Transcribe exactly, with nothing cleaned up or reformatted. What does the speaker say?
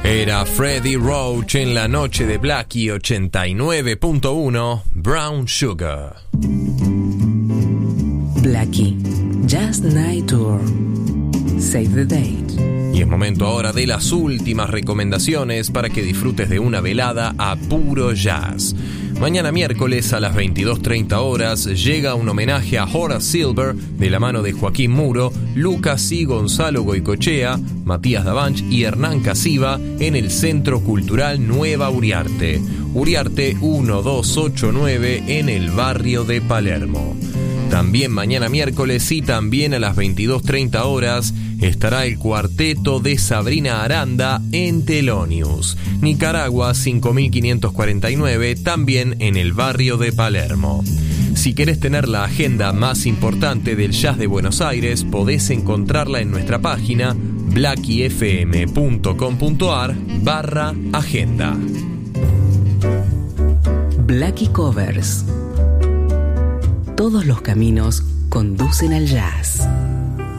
Era Freddie Roach en la noche de Blackie ochenta y nueve punto uno, Brown Sugar. Blackie, Just Night Tour. Save the date. Y es momento ahora de las últimas recomendaciones para que disfrutes de una velada a puro jazz. Mañana miércoles a las veintidós treinta horas llega un homenaje a Horace Silver de la mano de Joaquín Muro, Lucas y Gonzalo Goicochea, Matías Davanch y Hernán Casiva en el Centro Cultural Nueva Uriarte. Uriarte mil doscientos ochenta y nueve en el barrio de Palermo. También mañana miércoles y también a las veintidós treinta horas estará el cuarteto de Sabrina Aranda en Telonius, Nicaragua cinco mil quinientos cuarenta y nueve, también en el barrio de Palermo. Si querés tener la agenda más importante del jazz de Buenos Aires, podés encontrarla en nuestra página blackiefm.com.ar barra agenda. Blackie Covers. Todos los caminos conducen al jazz.